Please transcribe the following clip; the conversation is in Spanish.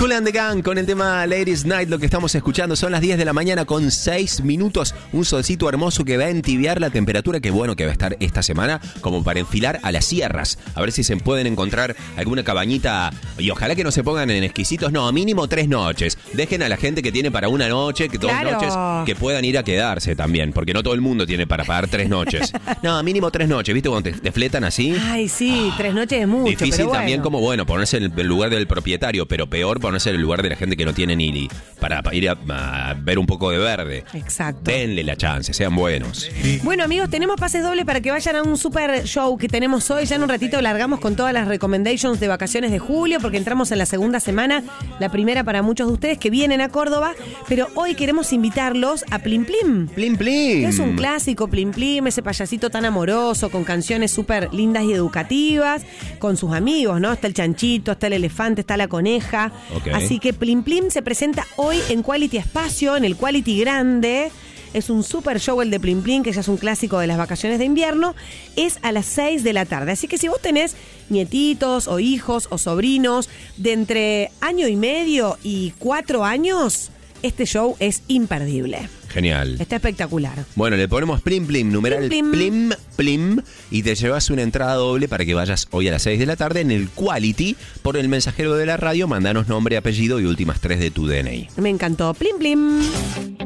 Kool and the Gang con el tema Ladies Night. Lo que estamos escuchando son las 10 de la mañana con 6 minutos. Un solcito hermoso que va a entibiar la temperatura. Que bueno que va a estar esta semana como para enfilar a las sierras. A ver si se pueden encontrar alguna cabañita. Y ojalá que no se pongan en exquisitos. No, mínimo 3 noches. Dejen a la gente que tiene para una noche, que 2 noches, que puedan ir a quedarse también. Porque no todo el mundo tiene para pagar 3 noches. No, mínimo 3 noches. ¿Viste cuando te fletan así? Ay, sí, 3 noches es mucho. Difícil pero también bueno. como, ponerse en el lugar del propietario, pero peor ponerse en el lugar de la gente que no tiene ni para ir a ver un poco de verde. Exacto. Denle la chance, sean buenos. Bueno, amigos, tenemos pases dobles para que vayan a un super show que tenemos hoy. Ya en un ratito largamos con todas las recommendations de vacaciones de julio, porque entramos en la segunda semana, la primera para muchos de ustedes que vienen a Córdoba, pero hoy queremos invitarlos a Plim Plim. Plim Plim. Es un clásico, Plim Plim, ese payasito tan amoroso, con canciones súper lindas y educativas, con sus amigos, ¿no? Está el chanchito, está el elefante, está la coneja. Okay. Así que Plim Plim se presenta hoy en Quality Espacio, en el Quality Grande. Es un super show el de Plim Plim, que ya es un clásico de las vacaciones de invierno. Es a las 6 de la tarde. Así que si vos tenés nietitos o hijos o sobrinos de entre 1 año y medio y 4 años, este show es imperdible. Genial. Está espectacular. Bueno, le ponemos Plim Plim, numeral Plim Plim, y te llevas una entrada doble para que vayas hoy a las 6 de la tarde en el Quality. Por el mensajero de la radio, mandanos nombre, apellido y últimas 3 de tu DNI. Me encantó. Plim Plim.